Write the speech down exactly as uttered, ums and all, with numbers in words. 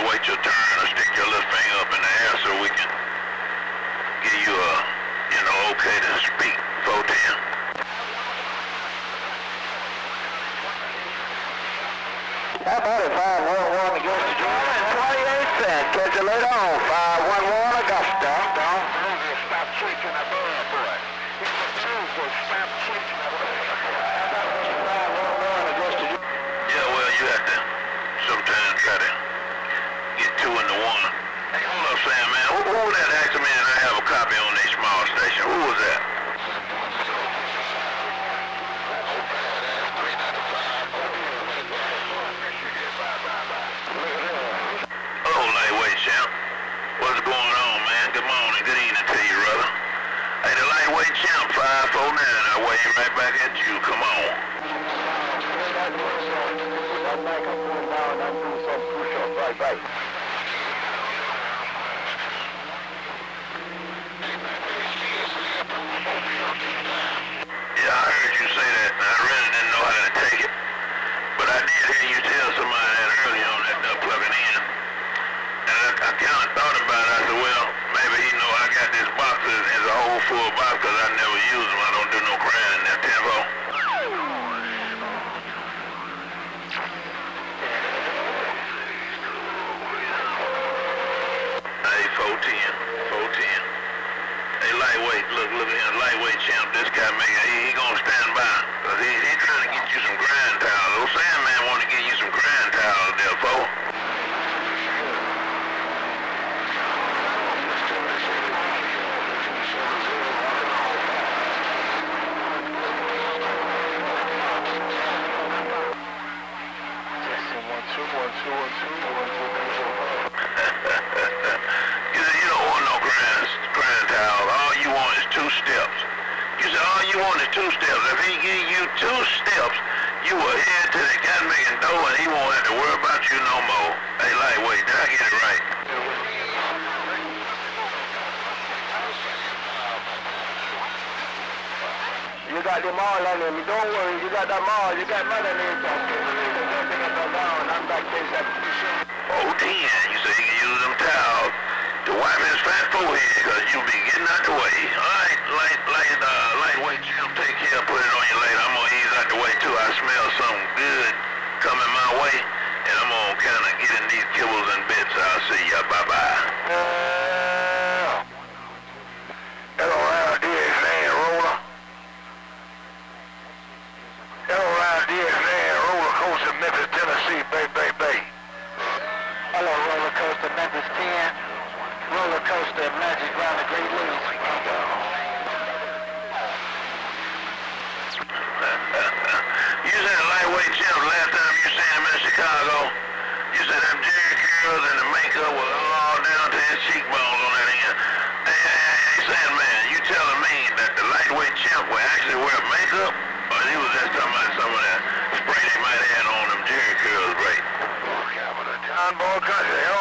to wait your turn or stick your little finger up in the air so we can give you a, you know, okay to speak. four ten. How about it, five one one against the Jordan and twenty-eight cents. Catch you later on, five one one Augusta. Don't stop chasing a bird, boy. Stop chasing a bird. How about it, five one one against the Jordan? Yeah, well, you have to sometimes try to get two into one. Hey, hold up, Sam, man. Who, who was that asking me and I have a copy on a small station? Who was that? Oh, lightweight champ. What's going on, man? Good morning, good evening to you, brother. Hey, the lightweight champ, five four nine. I wave right back at you. Come on. Right, right. Yeah, I heard you say that, and I really didn't know how to take it. But I did hear you tell somebody that earlier on that uh, plugging in. And I, I kind of thought about it. I said, well, maybe he know I got this box as a whole full box because I never use them. I don't do no crying in that tempo. Hey, four ten, four ten. Hey, lightweight, look, look at him, lightweight champ. This guy making, he, he gonna stand by. Cause he, he trying to get you some grind towels. Old Sandman want to get you some grind towels there, folks. You said you don't want no grind, grind towels. All you want is two steps. You said all you want is two steps. If he give you two steps, you will head to the gun making door and he won't have to worry about you no more. Hey, lightweight, did I get it right? You got them all on them. Don't worry, you got them all. You got money in there. I'm back there. four ten. You say you can use them towels to wipe his fat forehead because you'll be getting out the way. All right, light, light, uh, lightweight, Jim, take care. Put it on you later. I'm going to ease out the way, too. I smell something good coming my way, and I'm going to kind of get in these kibbles and bits. I'll see ya. Bye-bye. Uh, hello, round D X N roller. Hello, round D X N roller coaster, Memphis, Tennessee, bay, bay, bay. Hello, roller coaster, Memphis ten. Roller coaster, Magic Round the Great Lakes. You said lightweight champ last time you seen him in Chicago. You said them Jerry curls and the makeup was all down to his cheekbones on that end. Hey, hey, hey, hey, Sandman, you telling me that the lightweight champ will actually wear makeup? Or he was just talking about some of that spray they might have on them Jerry curls, right? John Boy Country.